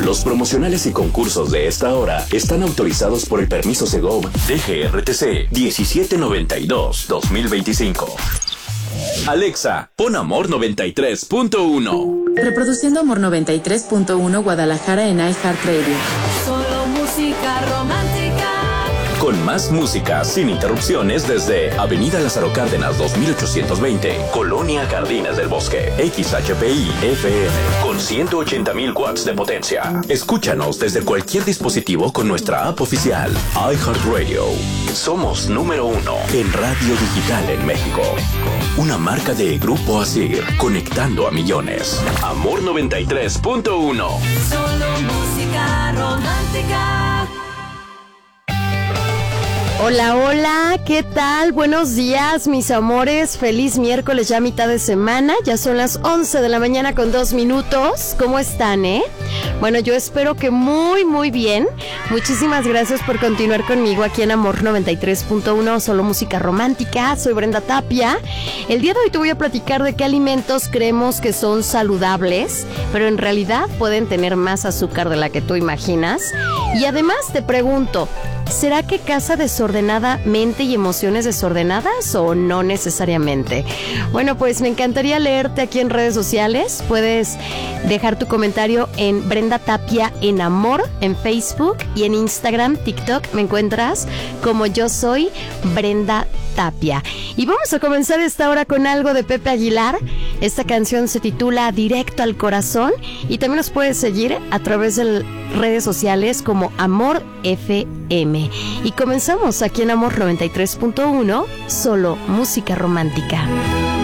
Los promocionales y concursos de esta hora están autorizados por el permiso Segov DGRTC 1792-2025. Alexa, pon Amor 93.1. Reproduciendo Amor 93.1 Guadalajara en iHeartRadio. Solo música romántica. Con más música sin interrupciones desde Avenida Lázaro Cárdenas 2820, Colonia Jardines del Bosque. XHPI FM con 180,000 watts de potencia. Escúchanos desde cualquier dispositivo con nuestra app oficial iHeartRadio. Somos número 1 en radio digital en México. Una marca de Grupo Asir, conectando a millones. Amor 93.1. Solo música romántica. Hola, hola, ¿qué tal? Buenos días, mis amores. Feliz miércoles, ya mitad de semana. Ya son las 11 de la mañana con 2 minutos. ¿Cómo están, Bueno, yo espero que muy bien. Muchísimas gracias por continuar conmigo aquí en Amor 93.1, solo música romántica. Soy Brenda Tapia. El día de hoy te voy a platicar de qué alimentos creemos que son saludables, pero en realidad pueden tener más azúcar de la que tú imaginas. Y además te pregunto, ¿será que casa desordenadamente y emociones desordenadas o no necesariamente? Bueno, pues me encantaría leerte aquí en redes sociales. Puedes dejar tu comentario en Brenda Tapia en Amor, en Facebook y en Instagram, TikTok. Me encuentras como Yo Soy Brenda Tapia. Y vamos a comenzar esta hora con algo de Pepe Aguilar. Esta canción se titula Directo al Corazón y también nos puedes seguir a través de redes sociales como Amor FM. Y comenzamos aquí en Amor 93.1, solo música romántica.